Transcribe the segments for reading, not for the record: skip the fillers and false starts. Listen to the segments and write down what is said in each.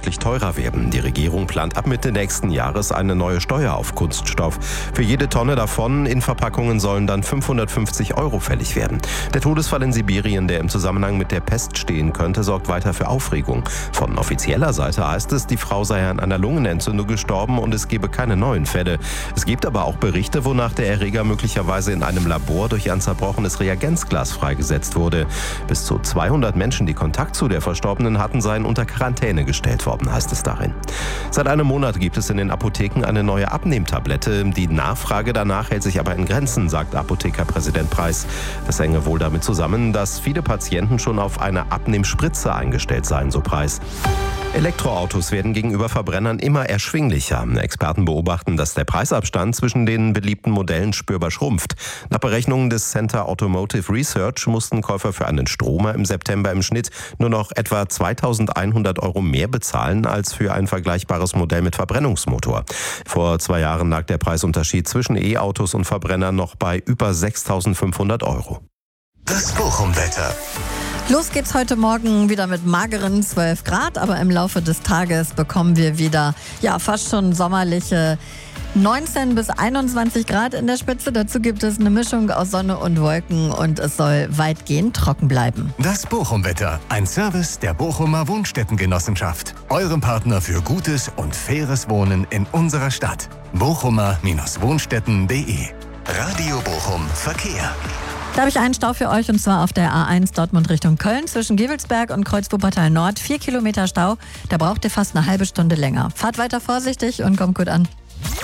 deutlich teurer werden. Die Regierung plant ab Mitte nächsten Jahres eine neue Steuer auf Kunststoff. Für jede Tonne davon in Verpackungen sollen dann 550 € fällig werden. Der Todesfall in Sibirien, der im Zusammenhang mit der Pest stehen könnte, sorgt weiter für Aufregung. Von offizieller Seite heißt es, die Frau sei an einer Lungenentzündung gestorben und es gebe keine neuen Fälle. Es gibt aber auch Berichte, wonach der Erreger möglicherweise in einem Labor durch ein zerbrochenes Reagenzglas freigesetzt wurde. Bis zu 200 Menschen, die Kontakt zu der Verstorbenen hatten, seien unter Quarantäne gestellt worden, heißt es darin. Seit einem Monat gibt es in den Apotheken eine neue Abnehmtablette. Die Nachfrage danach hält sich aber in Grenzen, sagt Apothekerpräsident Preis. Das hänge wohl damit zusammen, dass viele Patienten schon auf eine Abnehmspritze eingestellt seien, so Preis. Elektroautos werden gegenüber Verbrennern immer erschwinglicher. Experten beobachten, dass der Preisabstand zwischen den beliebten Modellen spürbar schrumpft. Nach Berechnungen des Center Automotive Research mussten Käufer für einen Stromer im September im Schnitt nur noch etwa 2.100 € mehr bezahlen als für ein vergleichbares Modell mit Verbrennungsmotor. Vor 2 Jahren lag der Preisunterschied zwischen E-Autos und Verbrennern noch bei über 6.500 €. Das Bochum-Wetter. Los geht's heute Morgen wieder mit mageren 12 Grad, aber im Laufe des Tages bekommen wir wieder fast schon sommerliche 19 bis 21 Grad in der Spitze. Dazu gibt es eine Mischung aus Sonne und Wolken und es soll weitgehend trocken bleiben. Das Bochum-Wetter, ein Service der Bochumer Wohnstättengenossenschaft. Eurem Partner für gutes und faires Wohnen in unserer Stadt. bochumer-wohnstätten.de. Radio Bochum Verkehr. Da habe ich einen Stau für euch und zwar auf der A1 Dortmund Richtung Köln zwischen Gewelsberg und Kreuz-Wuppertal Nord. 4 Kilometer Stau, da braucht ihr fast eine halbe Stunde länger. Fahrt weiter vorsichtig und kommt gut an.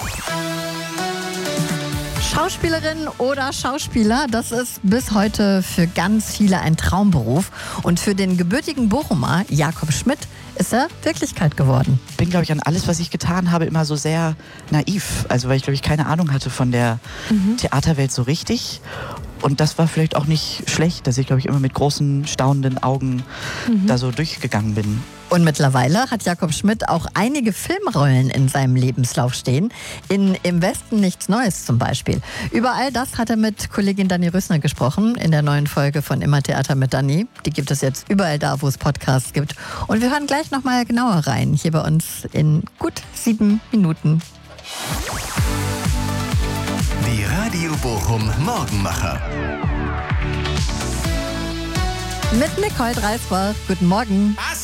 Schauspielerin oder Schauspieler, das ist bis heute für ganz viele ein Traumberuf. Und für den gebürtigen Bochumer Jakob Schmidt ist er Wirklichkeit geworden. Ich bin, glaube ich, an alles, was ich getan habe, immer so sehr naiv. Also weil ich, glaube ich, keine Ahnung hatte von der Theaterwelt so richtig. Und das war vielleicht auch nicht schlecht, dass ich, glaube ich, immer mit großen, staunenden Augen da so durchgegangen bin. Und mittlerweile hat Jakob Schmidt auch einige Filmrollen in seinem Lebenslauf stehen. In Im Westen nichts Neues zum Beispiel. Über all das hat er mit Kollegin Dani Rösner gesprochen in der neuen Folge von Immer Theater mit Dani. Die gibt es jetzt überall da, wo es Podcasts gibt. Und wir hören gleich nochmal genauer rein, hier bei uns in gut 7 Minuten. Die Radio Bochum Morgenmacher. Mit Nicole Dreisbach. Guten Morgen.